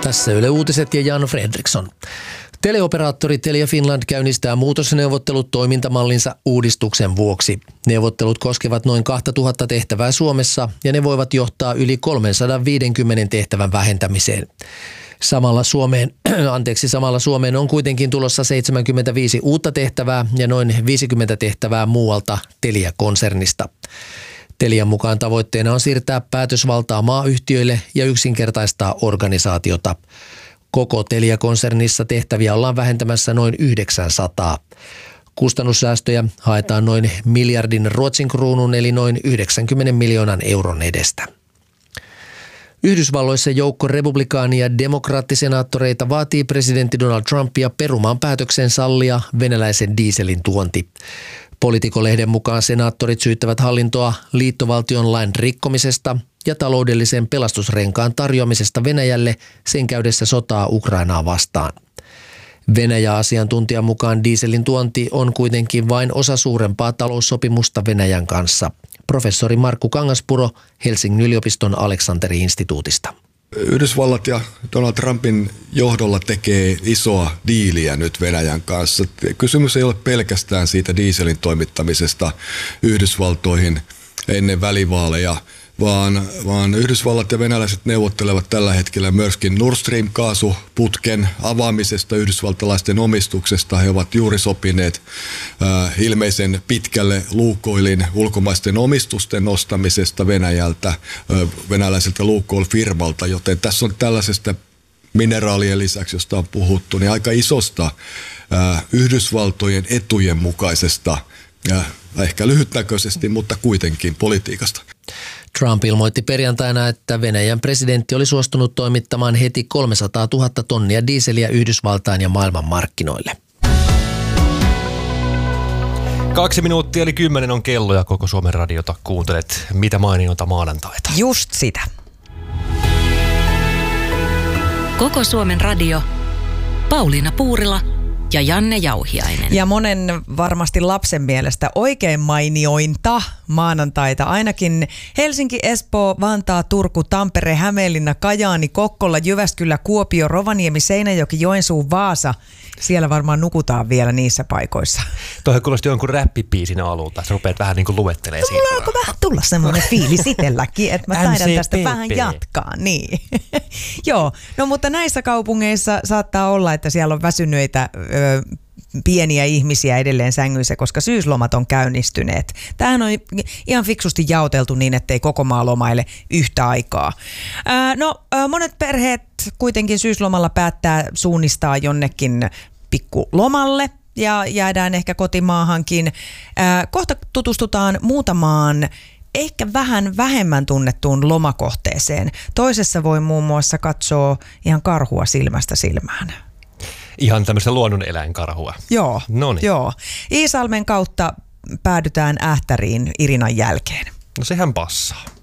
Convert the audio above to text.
Tässä Yle Uutiset ja Jan Fredriksson. Teleoperaattori Telia Finland käynnistää muutosneuvottelut toimintamallinsa uudistuksen vuoksi. Neuvottelut koskevat noin 2000 tehtävää Suomessa ja ne voivat johtaa yli 350 tehtävän vähentämiseen. Samalla Suomeen on kuitenkin tulossa 75 uutta tehtävää ja noin 50 tehtävää muualta Telia-konsernista. Telian mukaan tavoitteena on siirtää päätösvaltaa maayhtiöille ja yksinkertaistaa organisaatiota. Koko Telia-konsernissa tehtäviä ollaan vähentämässä noin 900. Kustannussäästöjä haetaan noin miljardin Ruotsin kruunun eli noin 90 miljoonan euron edestä. Yhdysvalloissa joukko republikaani- ja demokraattisenaattoreita vaatii presidentti Donald Trumpia perumaan päätöksen sallia venäläisen dieselin tuonti. Politico-lehden mukaan senaattorit syyttävät hallintoa liittovaltion lain rikkomisesta ja taloudellisen pelastusrenkaan tarjoamisesta Venäjälle sen käydessä sotaa Ukrainaa vastaan. Venäjä-asiantuntijan mukaan dieselin tuonti on kuitenkin vain osa suurempaa taloussopimusta Venäjän kanssa. Professori Markku Kangaspuro Helsingin yliopiston Aleksanteri-instituutista. Yhdysvallat ja Donald Trumpin johdolla tekee isoa diiliä nyt Venäjän kanssa. Kysymys ei ole pelkästään siitä dieselin toimittamisesta Yhdysvaltoihin ennen välivaaleja, vaan Yhdysvallat ja venäläiset neuvottelevat tällä hetkellä myöskin Nord Stream-kaasuputken avaamisesta yhdysvaltalaisten omistuksesta. He ovat juuri sopineet ilmeisen pitkälle Lukoilin ulkomaisten omistusten nostamisesta Venäjältä, venäläiseltä Lukoil-firmalta, joten tässä on tällaisesta mineraalien lisäksi, josta on puhuttu, niin aika isosta Yhdysvaltojen etujen mukaisesta, ehkä lyhytnäköisesti, mutta kuitenkin politiikasta. Trump ilmoitti perjantaina, että Venäjän presidentti oli suostunut toimittamaan heti 300 000 tonnia dieseliä Yhdysvaltain ja maailman markkinoille. 2 minuuttia eli 10 on kello ja koko Suomen radiota kuuntelet mitä mainiota maanantaita. Just sitä. Koko Suomen radio, Pauliina Puurila ja Janne Jauhiainen. Ja monen varmasti lapsen mielestä oikein mainiointa maanantaita. Ainakin Helsinki, Espoo, Vantaa, Turku, Tampere, Hämeenlinna, Kajaani, Kokkola, Jyväskylä, Kuopio, Rovaniemi, Seinäjoki, Joensuu, Vaasa. Siellä varmaan nukutaan vielä niissä paikoissa. Tuohon kuulosti jonkun räppipiisin alulta. Sä rupeat vähän niin kuin luettelemaan siinä. Mulla alkoi vähän tulla semmoinen fiilis itselläkin, että mä taidan tästä vähän jatkaa. Niin. Joo, no mutta näissä kaupungeissa saattaa olla, että siellä on väsyneitä pieniä ihmisiä edelleen sängyissä, koska syyslomat on käynnistyneet. Tämähän on ihan fiksusti jaoteltu niin, ettei koko maa lomaile yhtä aikaa. Monet perheet kuitenkin syyslomalla päättää suunnistaa jonnekin pikkulomalle ja jäädään ehkä kotimaahankin. Kohta tutustutaan muutamaan ehkä vähän vähemmän tunnettuun lomakohteeseen. Toisessa voi muun muassa katsoa ihan karhua silmästä silmään. Ihan tämmöistä luonnoneläinkarhua. Joo, Noniin. joo. Iisalmen kautta päädytään Ähtäriin Irinan jälkeen. No sehän passaa.